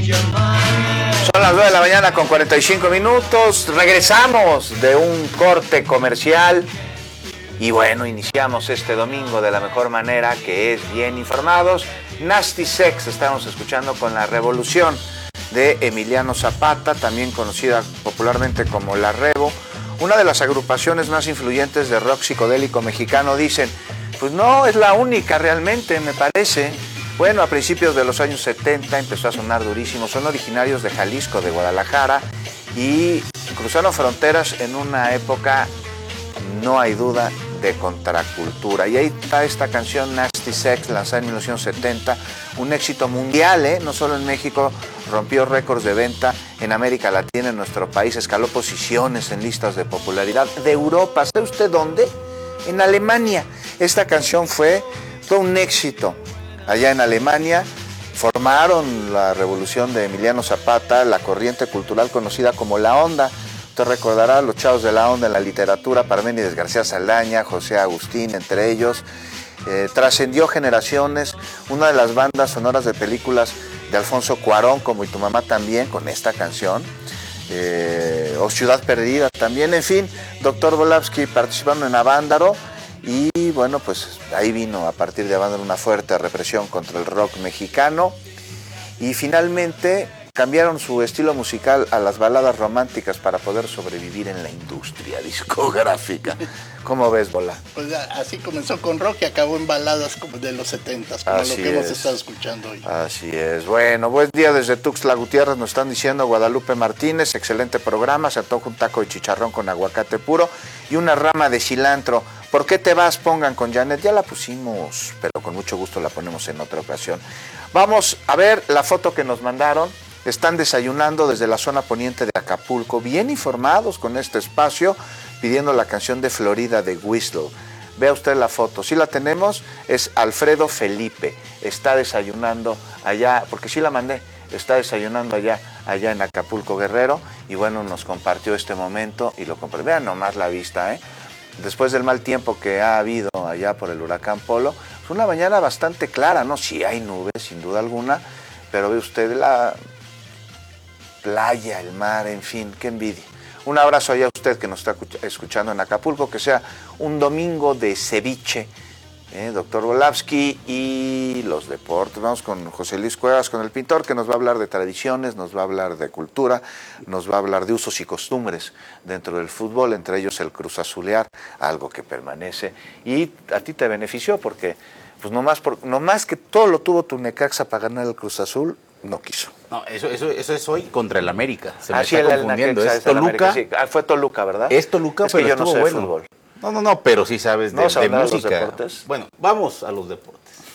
Son las 9 de la mañana con 45 minutos. Regresamos de un corte comercial. Y bueno, iniciamos este domingo de la mejor manera, que es bien informados. Nasty Sex, estamos escuchando con La Revolución de Emiliano Zapata, también conocida popularmente como La Revo, una de las agrupaciones más influyentes de rock psicodélico mexicano. Dicen, pues no es la única realmente, me parece. Bueno, a principios de los años 70 empezó a sonar durísimo. Son originarios de Jalisco, de Guadalajara, y cruzaron fronteras en una época, no hay duda, de contracultura. Y ahí está esta canción Nasty Sex, lanzada en 1970, un éxito mundial, no solo en México, rompió récords de venta en América Latina, en nuestro país, escaló posiciones en listas de popularidad de Europa. ¿Sabe usted dónde? En Alemania. Esta canción fue todo un éxito allá en Alemania. Formaron la revolución de Emiliano Zapata, la corriente cultural conocida como La Onda. Usted recordará a los chavos de La Onda en la literatura, Parménides García Saldaña, José Agustín, entre ellos. Trascendió generaciones, una de las bandas sonoras de películas de Alfonso Cuarón, como Y tu mamá también, con esta canción. O Ciudad Perdida también, en fin, Dr. Volavsky participando en Avándaro. Y bueno, pues ahí vino a partir de Avándaro una fuerte represión contra el rock mexicano. Y finalmente cambiaron su estilo musical a las baladas románticas para poder sobrevivir en la industria discográfica. ¿Cómo ves, Bola? Pues así comenzó con rock y acabó en baladas como de los 70s, como así lo que hemos es. estado escuchando hoy. Así es. Bueno, buen día desde Tuxtla Gutiérrez, nos están diciendo Guadalupe Martínez, excelente programa, se antoja un taco de chicharrón con aguacate puro y una rama de cilantro. ¿Por qué te vas? Pongan con Janet. Ya la pusimos, pero con mucho gusto la ponemos en otra ocasión. Vamos a ver la foto que nos mandaron. Están desayunando desde la zona poniente de Acapulco, bien informados con este espacio, pidiendo la canción de Florida de Whistle. Vea usted la foto, sí la tenemos, es Alfredo Felipe, está desayunando allá, porque sí la mandé, está desayunando allá en Acapulco, Guerrero, y bueno, nos compartió este momento y lo compartió. Vean nomás la vista, después del mal tiempo que ha habido allá por el huracán Polo, es una mañana bastante clara, ¿no? Sí hay nubes, sin duda alguna, pero ve usted la playa, el mar, en fin, qué envidia. Un abrazo allá a usted que nos está escuchando en Acapulco, que sea un domingo de ceviche, doctor Volavsky, y los deportes. Vamos con José Luis Cuevas, con el pintor, que nos va a hablar de tradiciones, nos va a hablar de cultura, nos va a hablar de usos y costumbres dentro del fútbol, entre ellos el cruzazulear, algo que permanece. Y a ti te benefició porque, pues nomás que todo lo tuvo tu Necaxa para ganar el Cruz Azul, no quiso. No, eso es hoy contra el América. Se me sí, está confundiendo. Necaxa, es Toluca. Sí. Fue Toluca, ¿verdad? Es Toluca, es pero que yo no estuvo sé bueno. de fútbol. No, pero sí sabes de ¿Vamos a hablar de los música. deportes? Bueno, vamos a los deportes.